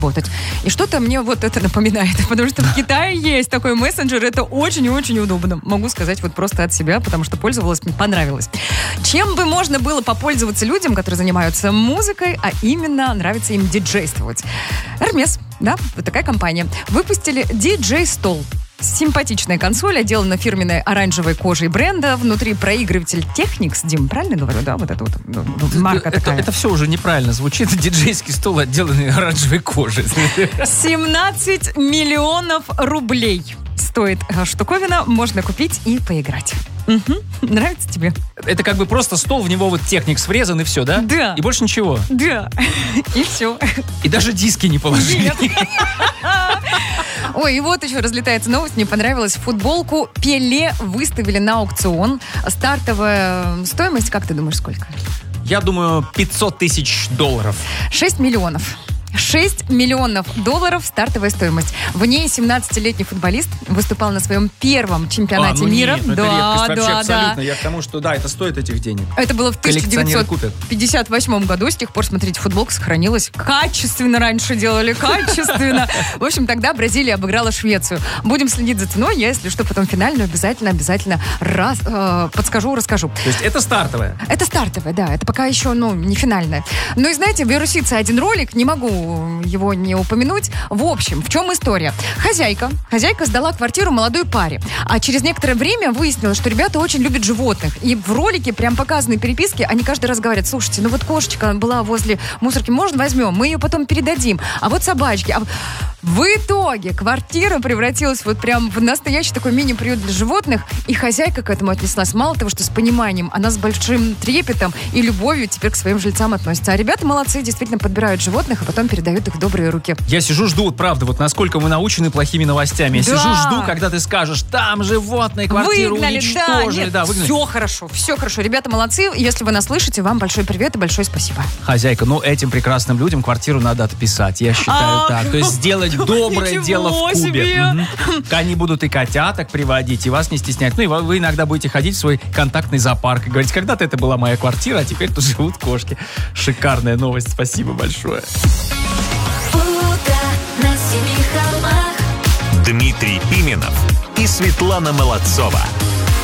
работать. И что-то мне вот это напоминает, потому что в Китае есть такой мессенджер, это очень и очень удобно. Могу сказать вот просто от себя, потому что пользовалась, мне понравилось. Чем бы можно было попользоваться людям, которые занимаются музыкой, а именно нравится им диджействовать? Hermes, да, вот такая компания, выпустили DJ-стол. Симпатичная консоль, отделана фирменной оранжевой кожей бренда. Внутри проигрыватель Technics. Дим, правильно говорю, да? Вот это вот марка такая. Это все уже неправильно звучит. Диджейский стол, отделанный оранжевой кожей. 17 миллионов рублей стоит штуковина. Можно купить и поиграть. Угу. Нравится тебе? Это как бы просто стол, в него вот Technics врезан и все, да? Да. И больше ничего? Да. И все. И даже диски не положили? Нет. Ой, и вот еще разлетается новость. Мне понравилась. Футболку Пеле выставили на аукцион. Стартовая стоимость, как ты думаешь, сколько? Я думаю, $500 тысяч. 6 миллионов. 6 миллионов долларов стартовая стоимость. В ней 17-летний футболист выступал на своем первом чемпионате мира. Нет, это редкость вообще абсолютно. Я к тому, что да, это стоит этих денег. Это было в 1958 году. С тех пор, смотрите, футболка сохранилась. Качественно раньше делали, качественно. В общем, тогда Бразилия обыграла Швецию. Будем следить за ценой. Я, если что, потом финальную обязательно подскажу, расскажу. То есть это стартовая? Это стартовая, да. Это пока еще, не финальная. Ну и знаете, вирусится один ролик, не могу его не упомянуть. В общем, в чем история? Хозяйка сдала квартиру молодой паре, а через некоторое время выяснилось, что ребята очень любят животных. И в ролике прям показаны переписки, они каждый раз говорят: слушайте, вот кошечка была возле мусорки, можно возьмем, мы ее потом передадим. А вот собачки. В итоге квартира превратилась вот прям в настоящий такой мини-приют для животных, и хозяйка к этому отнеслась. Мало того, что с пониманием, она с большим трепетом и любовью теперь к своим жильцам относится. А ребята молодцы, действительно подбирают животных, а потом передают их в добрые руки. Я сижу, жду, вот правда, вот насколько мы научены плохими новостями. Я сижу, жду, когда ты скажешь: там животные, квартиру уничтожили. Выгнали. Все хорошо. Ребята молодцы. Если вы нас слышите, вам большой привет и большое спасибо. Хозяйка, этим прекрасным людям квартиру надо отписать. Я считаю так. То есть сделать доброе дело в Кубе. Они будут и котяток приводить, и вас не стеснять. И вы иногда будете ходить в свой контактный зоопарк и говорить: когда-то это была моя квартира, а теперь тут живут кошки. Шикарная новость. Спасибо большое. Дмитрий Пименов и Светлана Молодцова.